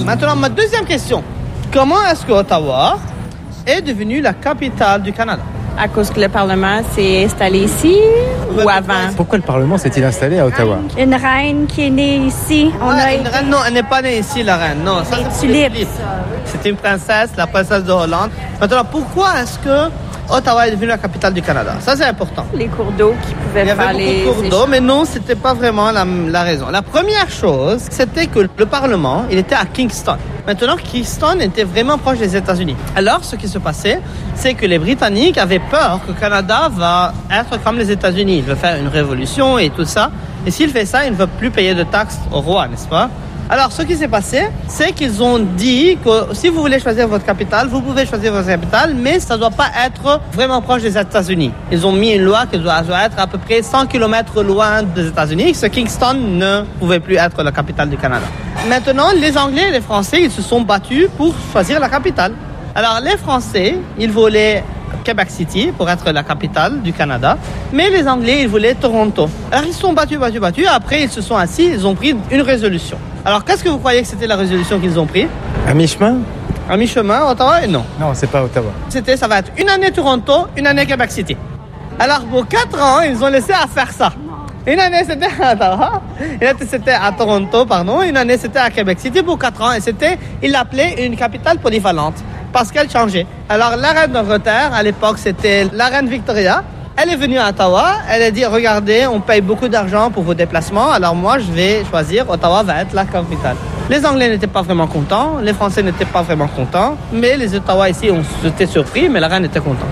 Maintenant, ma deuxième question. Comment est-ce que Ottawa est devenue la capitale du Canada? À cause que le Parlement s'est installé ici ou avant? Pourquoi le Parlement s'est-il installé à Ottawa? Une reine qui est née ici. Une reine, non, elle n'est pas née ici, la reine. Non, ça, c'est tulipes. C'était une princesse, la princesse de Hollande. Maintenant, pourquoi est-ce que Ottawa est devenue la capitale du Canada? Ça, c'est important. Les cours d'eau qui pouvaient faire Il y avait beaucoup de cours d'eau, mais non, c'était pas vraiment la raison. La première chose, c'était que le Parlement, il était à Kingston. Maintenant, Kingston était vraiment proche des États-Unis. Alors, ce qui se passait, c'est que les Britanniques avaient peur que le Canada va être comme les États-Unis. Il veut faire une révolution et tout ça. Et s'il fait ça, il ne veut plus payer de taxes au roi, n'est-ce pas? Alors, ce qui s'est passé, c'est qu'ils ont dit que si vous voulez choisir votre capitale, vous pouvez choisir votre capitale, mais ça ne doit pas être vraiment proche des États-Unis. Ils ont mis une loi qui doit être à peu près 100 km loin des États-Unis. Ce Kingston ne pouvait plus être la capitale du Canada. Maintenant, les Anglais et les Français, ils se sont battus pour choisir la capitale. Alors, les Français, ils voulaient Québec City pour être la capitale du Canada, mais les Anglais, ils voulaient Toronto. Alors, ils se sont battus. Après, ils se sont assis, ils ont pris une résolution. Alors, qu'est-ce que vous croyez que c'était la résolution qu'ils ont prise? À mi-chemin? À mi-chemin, Ottawa? Non. Non, c'est pas Ottawa. Ça va être une année Toronto, une année Québec City. Alors, pour 4 ans, ils ont laissé à faire ça. Une année, c'était à Ottawa, une année, c'était à Toronto, une année, c'était à Québec City pour 4 ans. Et ils l'appelaient une capitale polyvalente parce qu'elle changeait. Alors, la reine d'Angleterre, à l'époque, c'était la reine Victoria. Elle est venue à Ottawa, elle a dit, regardez, on paye beaucoup d'argent pour vos déplacements, alors moi, je vais choisir, Ottawa va être la capitale. Les Anglais n'étaient pas vraiment contents, les Français n'étaient pas vraiment contents, mais les Ottawa ici, on s'était surpris, mais la reine était contente.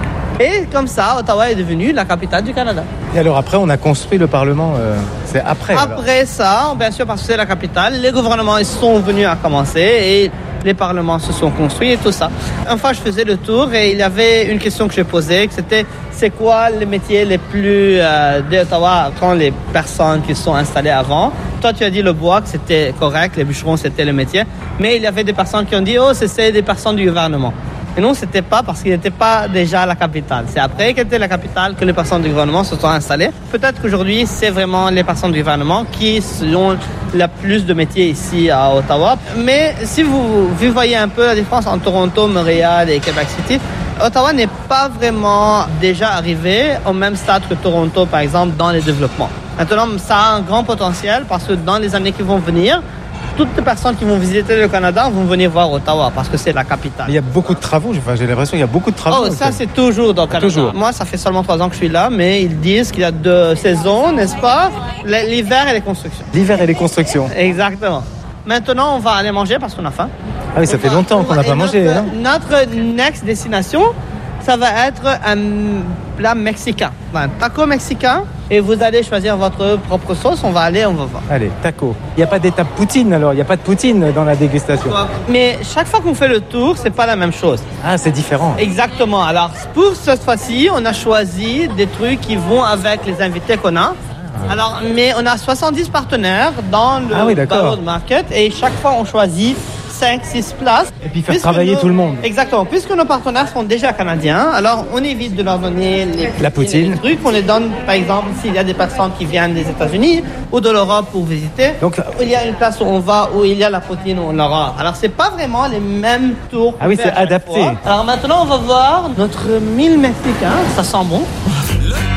Et comme ça, Ottawa est devenue la capitale du Canada. Et alors après, on a construit le Parlement, c'est après? Après ça, bien sûr, parce que c'est la capitale, les gouvernements ils sont venus à commencer et les parlements se sont construits et tout ça. Enfin, je faisais le tour et il y avait une question que j'ai posée, que c'était c'est quoi les métiers les plus d'Ottawa quand les personnes qui sont installées avant. Toi, tu as dit le bois, que c'était correct, les bûcherons, c'était le métier. Mais il y avait des personnes qui ont dit, oh, c'est des personnes du gouvernement. Et non, c'était pas parce qu'il n'était pas déjà la capitale. C'est après qu'elle était la capitale que les personnes du gouvernement se sont installées. Peut-être qu'aujourd'hui, c'est vraiment les personnes du gouvernement qui ont le plus de métiers ici à Ottawa. Mais si vous voyez un peu la différence entre Toronto, Montréal et Québec City, Ottawa n'est pas vraiment déjà arrivé au même stade que Toronto, par exemple, dans les développements. Maintenant, ça a un grand potentiel parce que dans les années qui vont venir, toutes les personnes qui vont visiter le Canada vont venir voir Ottawa parce que c'est la capitale. Il y a beaucoup de travaux, j'ai l'impression qu'il y a beaucoup de travaux. Oh, ça c'est toujours dans le Canada. Toujours. Moi, ça fait seulement 3 ans que je suis là, mais ils disent qu'il y a 2 saisons, n'est-ce pas? L'hiver et les constructions. L'hiver et les constructions. Exactement. Maintenant, on va aller manger parce qu'on a faim. Ah oui, ça fait longtemps qu'on n'a pas mangé. Notre next destination, ça va être un plat mexicain, un taco mexicain. Et vous allez choisir votre propre sauce, on va voir. Allez, taco. Il n'y a pas d'étape poutine alors, il n'y a pas de poutine dans la dégustation. Mais chaque fois qu'on fait le tour, c'est pas la même chose. Ah, c'est différent. Exactement. Alors, pour cette fois-ci, on a choisi des trucs qui vont avec les invités qu'on a. Alors, mais on a 70 partenaires dans le Ballot Market et chaque fois, on choisit 5-6 places. Et puis faire travailler tout le monde. Exactement. Puisque nos partenaires sont déjà canadiens, alors on évite de leur donner la poutine. Les trucs. On les donne, par exemple, s'il y a des personnes qui viennent des États-Unis ou de l'Europe pour visiter. Donc, il y a une place où on va, où il y a la poutine, où on l'aura. Alors, c'est pas vraiment les mêmes tours. Ah oui, c'est adapté. Alors maintenant, on va voir notre mille mexicain. Ça sent bon.